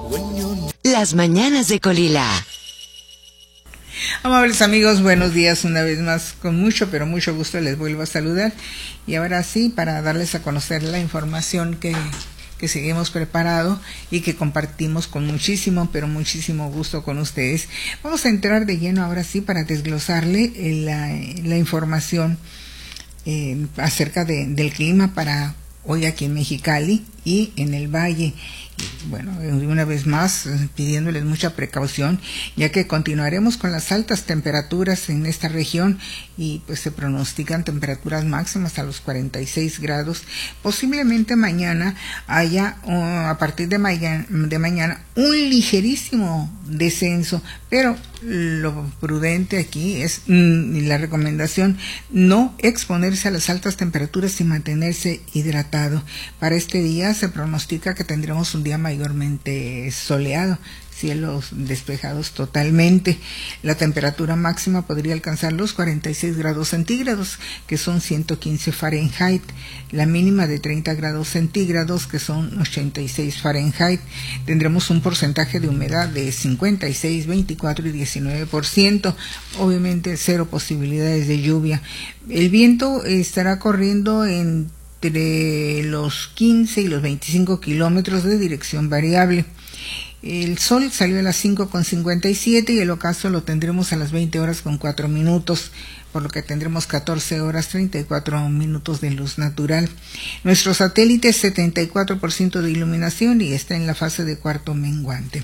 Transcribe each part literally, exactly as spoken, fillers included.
Las mañanas de Colila. Amables amigos, buenos días una vez más, con mucho pero mucho gusto les vuelvo a saludar y ahora sí, para darles a conocer la información que, que seguimos preparado y que compartimos con muchísimo pero muchísimo gusto con ustedes. Vamos a entrar de lleno ahora sí para desglosarle la, la información eh, acerca de, del clima para hoy aquí en Mexicali y en el Valle. Bueno, una vez más pidiéndoles mucha precaución, ya que continuaremos con las altas temperaturas en esta región y pues se pronostican temperaturas máximas a los cuarenta y seis grados. Posiblemente mañana haya uh, a partir de, mañana, de mañana un ligerísimo descenso, pero lo prudente aquí es mm, la recomendación no exponerse a las altas temperaturas y mantenerse hidratado. Para este día se pronostica que tendremos un día mayormente soleado, cielos despejados totalmente. La temperatura máxima podría alcanzar los cuarenta y seis grados centígrados, que son ciento quince Fahrenheit, la mínima de treinta grados centígrados, que son ochenta y seis Fahrenheit. Tendremos un porcentaje de humedad de cincuenta y seis, veinticuatro y diecinueve por ciento, obviamente cero posibilidades de lluvia. El viento estará corriendo en entre los quince y los veinticinco kilómetros de dirección variable. El sol salió a las cinco con cincuenta y siete y el ocaso lo tendremos a las veinte horas con cuatro minutos, por lo que tendremos catorce horas treinta y cuatro minutos de luz natural. Nuestro satélite es setenta y cuatro por ciento de iluminación y está en la fase de cuarto menguante.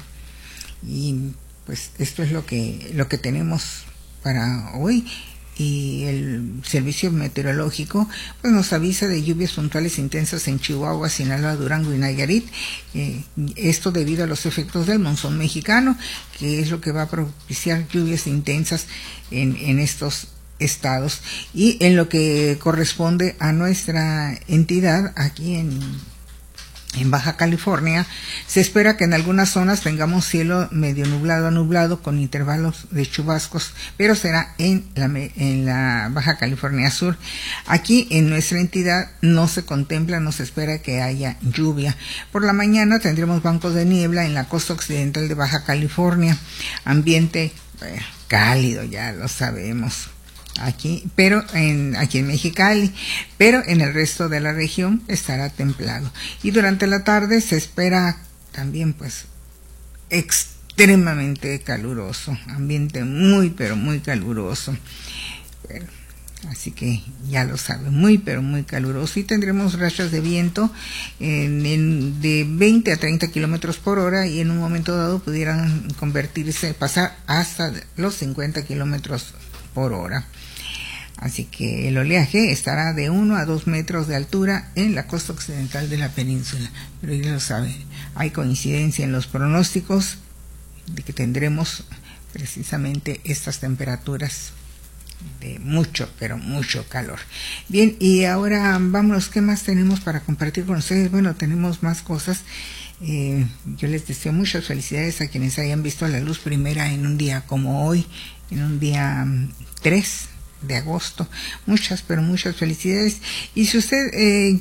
Y pues esto es lo que, lo que tenemos para hoy. Y el servicio meteorológico pues nos avisa de lluvias puntuales intensas en Chihuahua, Sinaloa, Durango y Nayarit, eh, esto debido a los efectos del monzón mexicano, que es lo que va a propiciar lluvias intensas en, en estos estados. Y en lo que corresponde a nuestra entidad aquí en En Baja California, se espera que en algunas zonas tengamos cielo medio nublado a nublado con intervalos de chubascos, pero será en la, en la Baja California Sur. Aquí en nuestra entidad no se contempla, no se espera que haya lluvia. Por la mañana tendremos bancos de niebla en la costa occidental de Baja California, ambiente eh, cálido, ya lo sabemos. Aquí, pero en, aquí en Mexicali, pero en el resto de la región estará templado. Y durante la tarde se espera también pues extremadamente caluroso, ambiente muy pero muy caluroso. Bueno, así que ya lo saben, muy pero muy caluroso, y tendremos rachas de viento en, en, de veinte a treinta kilómetros por hora, y en un momento dado pudieran convertirse, pasar hasta los cincuenta kilómetros por hora. Así que el oleaje estará de uno a dos metros de altura en la costa occidental de la península. Pero ya lo saben, hay coincidencia en los pronósticos de que tendremos precisamente estas temperaturas de mucho, pero mucho calor. Bien, y ahora vámonos, ¿qué más tenemos para compartir con ustedes? Bueno, tenemos más cosas. Eh, yo les deseo muchas felicidades a quienes hayan visto la luz primera en un día como hoy, en un día tres de agosto. Muchas, pero muchas felicidades. Y si usted eh,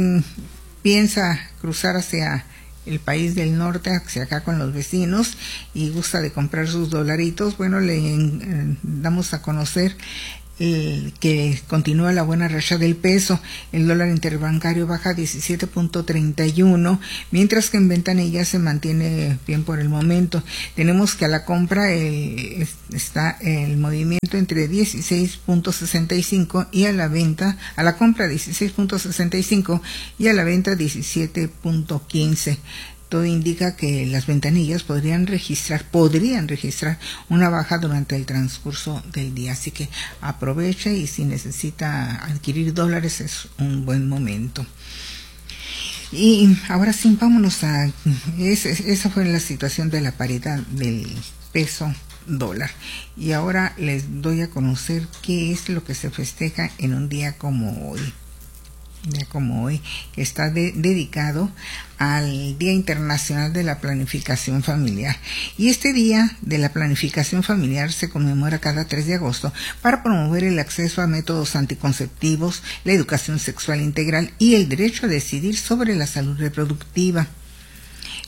piensa cruzar hacia el país del norte, hacia acá con los vecinos, y gusta de comprar sus dolaritos, bueno, le eh, damos a conocer el, que continúa la buena racha del peso. El dólar interbancario baja a diecisiete punto treinta y uno, mientras que en ventanilla se mantiene bien por el momento. Tenemos que a la compra el, está el movimiento entre dieciséis punto sesenta y cinco y a la venta, a la compra dieciséis punto sesenta y cinco y a la venta diecisiete punto quince. Todo indica que las ventanillas podrían registrar, podrían registrar una baja durante el transcurso del día. Así que aproveche, y si necesita adquirir dólares es un buen momento. Y ahora sí, vámonos a... Es, es, esa fue la situación de la paridad del peso dólar. Y ahora les doy a conocer qué es lo que se festeja en un día como hoy. Día como hoy, que está de, dedicado al Día Internacional de la Planificación Familiar. Y este Día de la Planificación Familiar se conmemora cada tres de agosto para promover el acceso a métodos anticonceptivos, la educación sexual integral y el derecho a decidir sobre la salud reproductiva.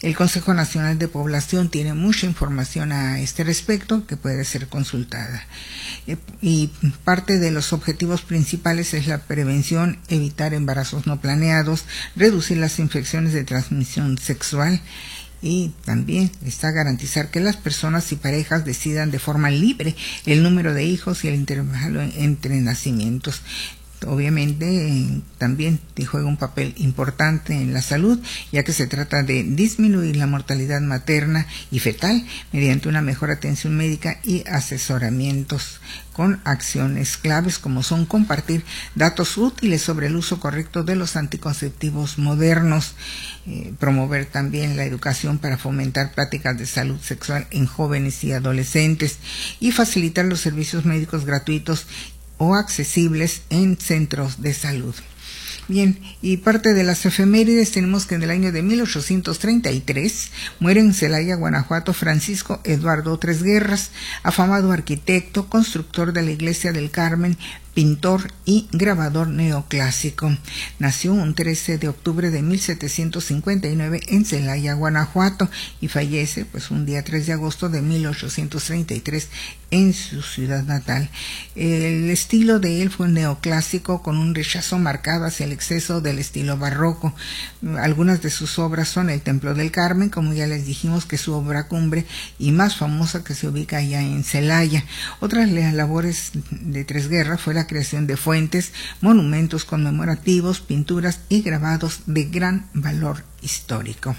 El Consejo Nacional de Población tiene mucha información a este respecto que puede ser consultada. Y parte de los objetivos principales es la prevención, evitar embarazos no planeados, reducir las infecciones de transmisión sexual, y también está garantizar que las personas y parejas decidan de forma libre el número de hijos y el intervalo entre nacimientos. Obviamente también juega un papel importante en la salud, ya que se trata de disminuir la mortalidad materna y fetal mediante una mejor atención médica y asesoramientos con acciones claves como son compartir datos útiles sobre el uso correcto de los anticonceptivos modernos, eh, promover también la educación para fomentar prácticas de salud sexual en jóvenes y adolescentes y facilitar los servicios médicos gratuitos o accesibles en centros de salud. Bien, y parte de las efemérides tenemos que en el año de mil ochocientos treinta y tres muere en Celaya, Guanajuato, Francisco Eduardo Tresguerras, afamado arquitecto, constructor de la Iglesia del Carmen, pintor y grabador neoclásico. Nació un trece de octubre de mil setecientos cincuenta y nueve en Celaya, Guanajuato, y fallece pues un día tres de agosto de mil ochocientos treinta y tres en su ciudad natal. El estilo de él fue neoclásico con un rechazo marcado hacia el exceso del estilo barroco. Algunas de sus obras son el Templo del Carmen, como ya les dijimos, que es su obra cumbre y más famosa, que se ubica allá en Celaya. Otras labores de Tresguerras fue la creación de fuentes, monumentos conmemorativos, pinturas y grabados de gran valor histórico.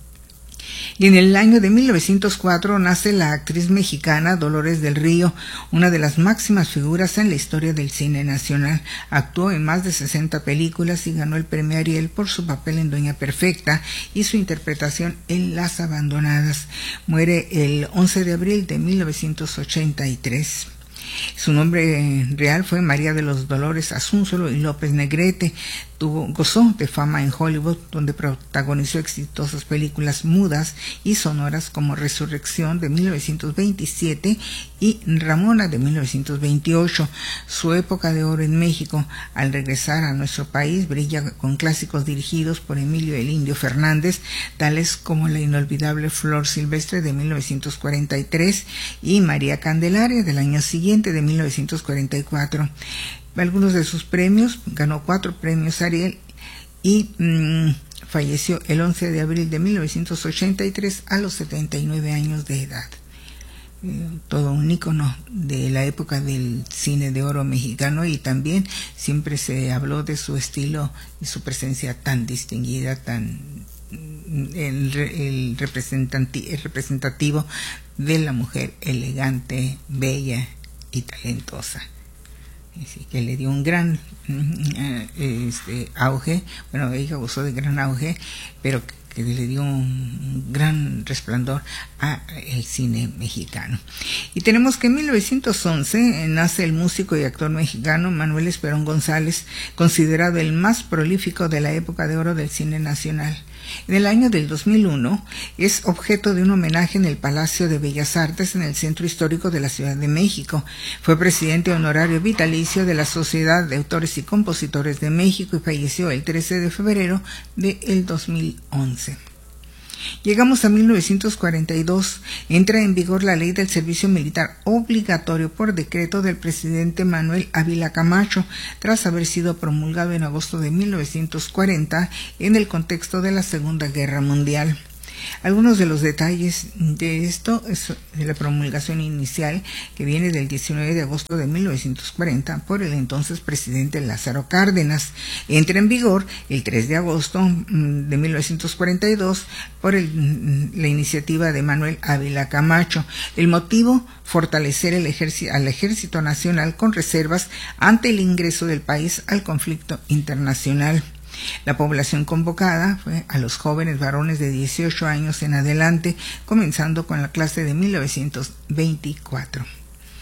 Y en el año de mil novecientos cuatro nace la actriz mexicana Dolores del Río, una de las máximas figuras en la historia del cine nacional. Actuó en más de sesenta películas y ganó el premio Ariel por su papel en Doña Perfecta y su interpretación en Las Abandonadas. Muere el once de abril de mil novecientos ochenta y tres. Su nombre real fue María de los Dolores Asúnzolo y López Negrete. Tuvo, gozó de fama en Hollywood, donde protagonizó exitosas películas mudas y sonoras como Resurrección de mil novecientos veintisiete y Ramona de mil novecientos veintiocho. Su época de oro en México, al regresar a nuestro país, brilla con clásicos dirigidos por Emilio el Indio Fernández, tales como la inolvidable Flor Silvestre de mil novecientos cuarenta y tres y María Candelaria del año siguiente de mil novecientos cuarenta y cuatro. Algunos de sus premios, ganó cuatro premios Ariel y mmm, falleció el once de abril de mil novecientos ochenta y tres a los setenta y nueve años de edad. Eh, todo un ícono de la época del cine de oro mexicano, y también siempre se habló de su estilo y su presencia tan distinguida, tan el, el, representati, el representativo de la mujer elegante, bella y talentosa. Así que le dio un gran este, auge. Bueno, ella gozó de gran auge, pero que le dio un gran resplandor a el cine mexicano. Y tenemos que en mil novecientos once nace el músico y actor mexicano Manuel Esperón González, considerado el más prolífico de la época de oro del cine nacional. En el año del dos mil uno es objeto de un homenaje en el Palacio de Bellas Artes en el Centro Histórico de la Ciudad de México. Fue presidente honorario vitalicio de la Sociedad de Autores y Compositores de México y falleció el trece de febrero del dos mil once. Llegamos a mil novecientos cuarenta y dos, entra en vigor la ley del servicio militar obligatorio por decreto del presidente Manuel Ávila Camacho, tras haber sido promulgado en agosto de mil novecientos cuarenta en el contexto de la Segunda Guerra Mundial. Algunos de los detalles de esto es de la promulgación inicial, que viene del diecinueve de agosto de mil novecientos cuarenta por el entonces presidente Lázaro Cárdenas. Entra en vigor el tres de agosto de mil novecientos cuarenta y dos por el, la iniciativa de Manuel Ávila Camacho. El motivo, fortalecer el ejército, al Ejército Nacional con reservas ante el ingreso del país al conflicto internacional. La población convocada fue a los jóvenes varones de dieciocho años en adelante, comenzando con la clase de mil novecientos veinticuatro.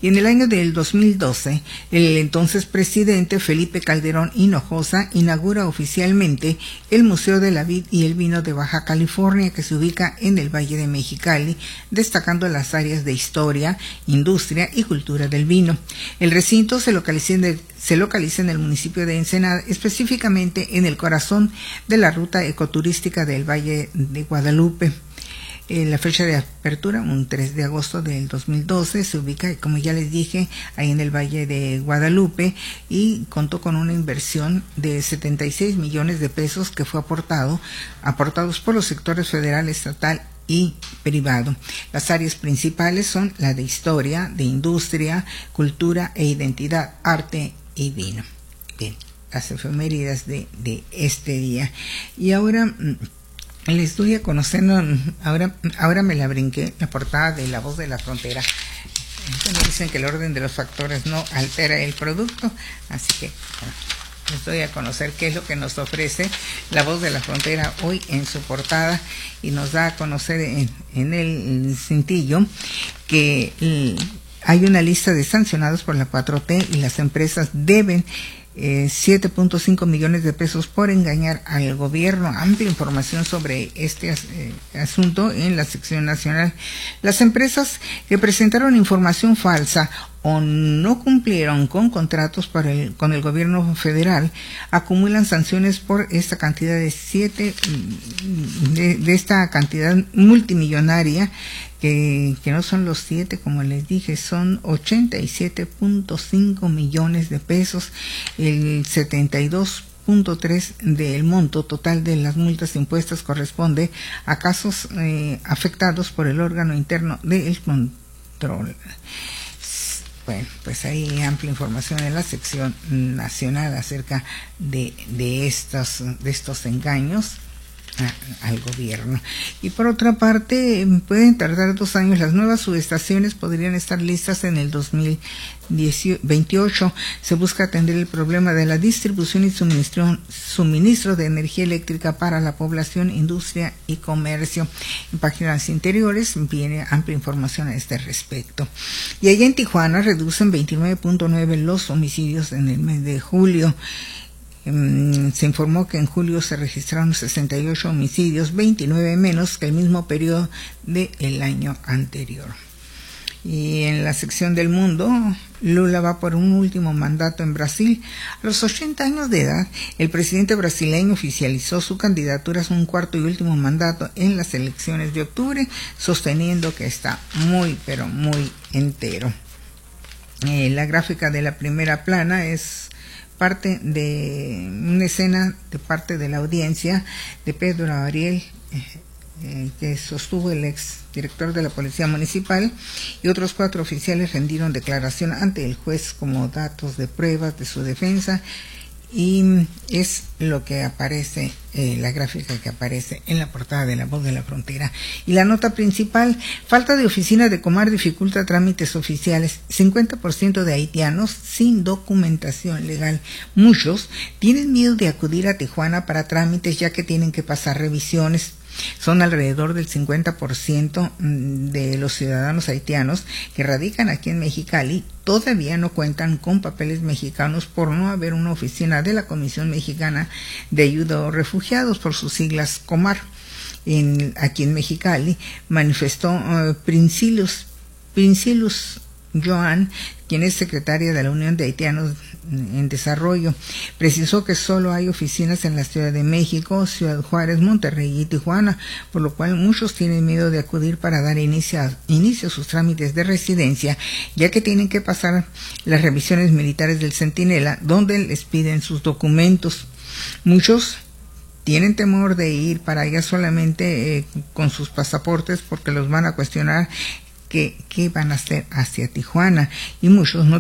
Y en el año del dos mil doce, el entonces presidente Felipe Calderón Hinojosa inaugura oficialmente el Museo de la Vid y el Vino de Baja California, que se ubica en el Valle de Mexicali, destacando las áreas de historia, industria y cultura del vino. El recinto se localiza en el, se localiza en el municipio de Ensenada, específicamente en el corazón de la ruta ecoturística del Valle de Guadalupe. Eh, la fecha de apertura, un tres de agosto del dos mil doce, se ubica, como ya les dije, ahí en el Valle de Guadalupe, y contó con una inversión de setenta y seis millones de pesos que fue aportado, aportados por los sectores federal, estatal y privado. Las áreas principales son la de historia, de industria, cultura e identidad, arte y vino. Bien, las efemérides de, de este día. Y ahora les estoy a conocer, ahora, ahora me la brinqué, la portada de La Voz de la Frontera. Me dicen que el orden de los factores no altera el producto, así que bueno, les doy a conocer qué es lo que nos ofrece La Voz de la Frontera hoy en su portada, y nos da a conocer en, en el cintillo que eh, hay una lista de sancionados por la cuatro T y las empresas deben Eh, siete punto cinco millones de pesos por engañar al gobierno. Amplia información sobre este eh, asunto en la sección nacional. Las empresas que presentaron información falsa o no cumplieron con contratos para el, con el gobierno federal acumulan sanciones por esta cantidad de siete de, de esta cantidad multimillonaria, que, que no son los siete, como les dije, son ochenta y siete punto cinco millones de pesos, el setenta y dos punto tres del monto total de las multas impuestas corresponde a casos eh, afectados por el órgano interno del control. Bueno, pues hay amplia información en la sección nacional acerca de, de, estos, de estos engaños a, al gobierno. Y por otra parte, pueden tardar dos años. Las nuevas subestaciones podrían estar listas en el dos mil veintiocho. Se busca atender el problema de la distribución y suministro, suministro de energía eléctrica para la población, industria y comercio. En páginas interiores viene amplia información a este respecto. Y allá en Tijuana reducen veintinueve punto nueve los homicidios en el mes de julio. Se informó que en julio se registraron sesenta y ocho homicidios, veintinueve menos que el mismo periodo del año anterior. Y en la sección del mundo, Lula va por un último mandato en Brasil. A los ochenta años de edad, el presidente brasileño oficializó su candidatura a un cuarto y último mandato en las elecciones de octubre, sosteniendo que está muy, pero muy entero. Eh, la gráfica de la primera plana es parte de una escena de parte de la audiencia de Pedro Ariel, eh, eh, que sostuvo el ex director de la Policía Municipal, y otros cuatro oficiales rendieron declaración ante el juez como datos de pruebas de su defensa, y es lo que aparece, eh, la gráfica que aparece en la portada de La Voz de la Frontera. Y la nota principal: falta de oficina de Comar dificulta trámites oficiales. cincuenta por ciento de haitianos sin documentación legal. Muchos tienen miedo de acudir a Tijuana para trámites, ya que tienen que pasar revisiones. Son alrededor del cincuenta por ciento de los ciudadanos haitianos que radican aquí en Mexicali todavía no cuentan con papeles mexicanos por no haber una oficina de la Comisión Mexicana de Ayuda a Refugiados, por sus siglas Comar. En, aquí en Mexicali manifestó uh, Princilus, Princilus Joan, quien es secretaria de la Unión de Haitianos en Desarrollo. Precisó que solo hay oficinas en la Ciudad de México, Ciudad Juárez, Monterrey y Tijuana, por lo cual muchos tienen miedo de acudir para dar inicio a, inicio a sus trámites de residencia, ya que tienen que pasar las revisiones militares del Centinela, donde les piden sus documentos. Muchos tienen temor de ir para allá solamente eh, con sus pasaportes, porque los van a cuestionar qué van a hacer hacia Tijuana, y muchos no